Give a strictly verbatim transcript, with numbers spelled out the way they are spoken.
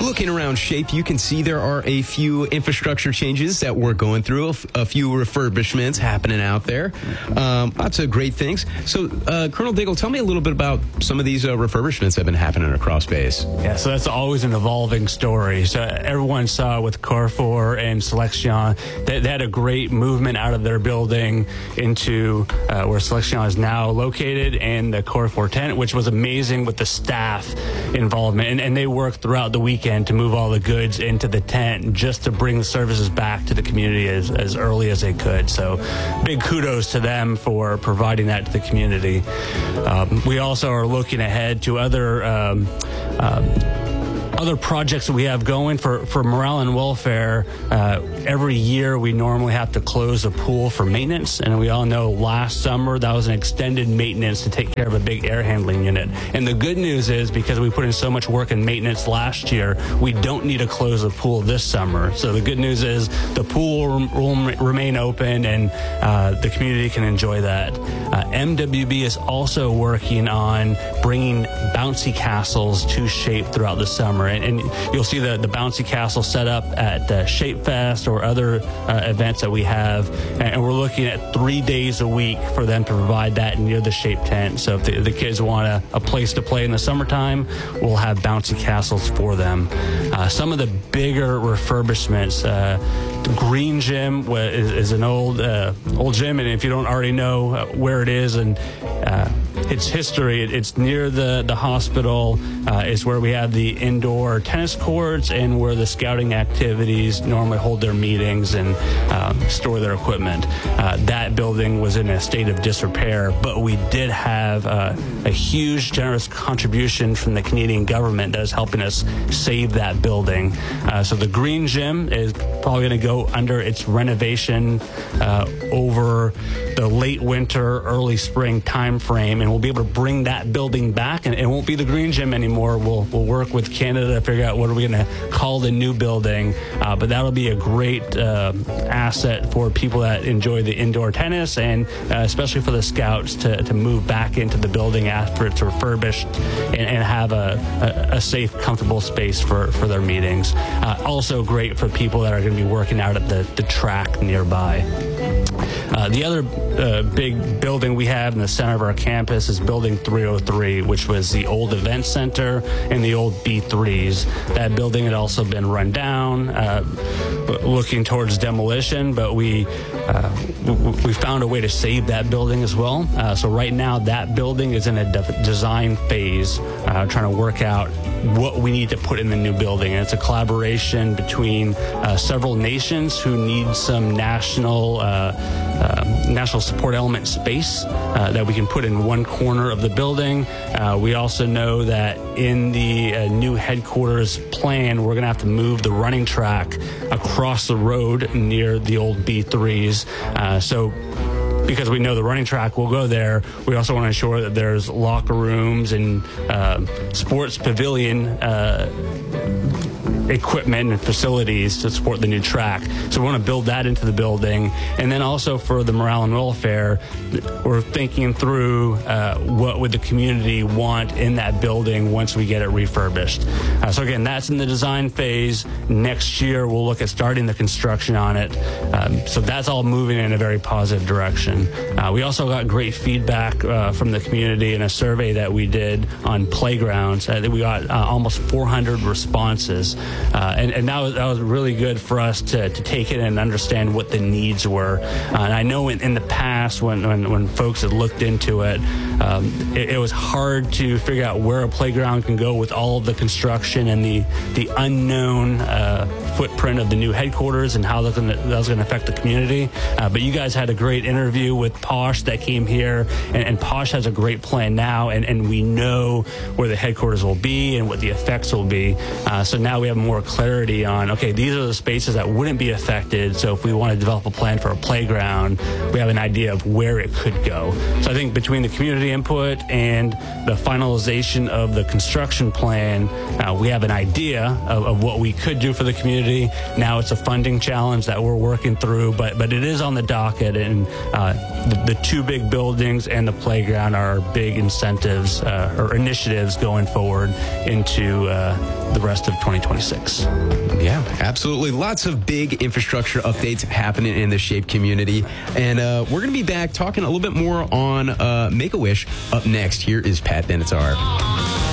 Looking around Shape, you can see there are a few infrastructure changes that we're going through, a, f- a few refurbishments happening out there. Um, lots of great things. So, uh, Colonel Diggle, tell me a little bit about some of these uh, refurbishments that have been happening across base. Yeah, so that's always an evolving story. So everyone saw with Carrefour and Selection, they, they had a great movement out of their building into uh, where Selection is now located and the Carrefour tent, which was amazing with the staff involvement. And, and they worked throughout the weekend to move all the goods into the tent just to bring the services back to the community as, as early as they could. So big kudos to them for providing that to the community. Um, we also are looking ahead to other um, um, other projects that we have going for, for morale and welfare. Uh, every year we normally have to close a pool for maintenance, and we all know last summer that was an extended maintenance to take care of a big air handling unit. And the good news is, because we put in so much work in maintenance last year, we don't need to close a pool this summer. So the good news is the pool will, will remain open, and uh, the community can enjoy that. Uh, M W B is also working on bringing bouncy castles to Shape throughout the summer. And, and you'll see the, the bouncy castle set up at uh, Shape Fest or other uh, events that we have. And we're looking at three days a week for them to provide that near the Shape tent. So if the, the kids want a, a place to play in the summertime, we'll have bouncy castles for them. Uh, some of the bigger refurbishments, uh, the Green Gym is, is an old uh, old gym, and if you don't already know uh, where it is and uh, its history, it's near the, the hospital. Uh, it's where we have the indoor tennis courts and where the scouting activities normally hold their meetings and um, store their equipment. Uh, that building was in a state of disrepair, but we did have uh, a huge, generous contribution from the Canadian government that is helping us save that building. Uh, so the Green Gym is probably going to go under its renovation uh, over the late winter, early spring time frame, and we'll be able to bring that building back, and it won't be the Green Gym anymore. We'll we'll work with Canada to figure out what are we going to call the new building, uh, but that'll be a great uh, asset for people that enjoy the indoor tennis, and uh, especially for the scouts to, to move back into the building after it's refurbished and, and have a, a, a safe, comfortable space for, for their meetings. Uh, also great for people that are going to be working out at the, the track nearby. Uh, the other uh, big building we have in the center of our campus is Building three oh three, which was the old event center and the old B threes. That building had also been run down, uh, looking towards demolition, but we uh, we found a way to save that building as well. Uh, so right now that building is in a de- design phase, uh, trying to work out what we need to put in the new building. And it's a collaboration between uh, several nations who need some national uh, uh, national support element space uh, that we can put in one corner of the building. Uh, we also know that in the uh, new headquarters plan, we're going to have to move the running track across the road near the old B threes. Uh, so because we know the running track will go there, we also want to ensure that there's locker rooms and uh, sports pavilion uh, equipment and facilities to support the new track. So we want to build that into the building. And then also for the morale and welfare, we're thinking through uh, what would the community want in that building once we get it refurbished. Uh, so again, that's in the design phase. Next year, we'll look at starting the construction on it. Um, so that's all moving in a very positive direction. Uh, we also got great feedback uh, from the community in a survey that we did on playgrounds. Uh, we got uh, almost four hundred responses. Uh, and, and that was, that was really good for us to, to take it and understand what the needs were. Uh, and I know in, in the past when, when, when folks had looked into it, um, it, it was hard to figure out where a playground can go with all of the construction and the, the unknown uh, footprint of the new headquarters and how that's gonna, that was going to affect the community. Uh, but you guys had a great interview with Posh that came here, and, and Posh has a great plan now, and, and we know where the headquarters will be and what the effects will be. Uh, so now we have more clarity on, okay, these are the spaces that wouldn't be affected. So if we want to develop a plan for a playground, we have an idea of where it could go. So I think between the community input and the finalization of the construction plan, uh, we have an idea of, of what we could do for the community. Now it's a funding challenge that we're working through, but but it is on the docket, and uh, the, the two big buildings and the playground are big incentives uh, or initiatives going forward into uh, the rest of twenty twenty-six. six. Yeah, absolutely. Lots of big infrastructure updates happening in the Shape community. And uh, we're going to be back talking a little bit more on uh, Make-A-Wish up next. Here is Pat Benatar.